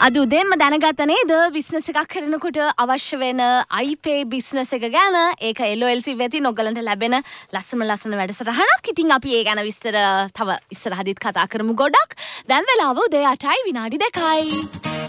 අද උදේම දැනගත්ත නේද බිස්නස් එකක් කරනකොට අවශ්‍ය වෙන iPay බිස්නස් එක ගැන. ඒක LOLC වෙතින් ඔයගලන්ට ලැබෙන ලස්සන වැඩසටහනක්. ඉතින් අපි ඒ ගැන විස්තර තව ඉස්සරහදිත් කතා කරමු ගොඩක්. දැන් වෙලාව උදේ 8යි විනාඩි 2යි.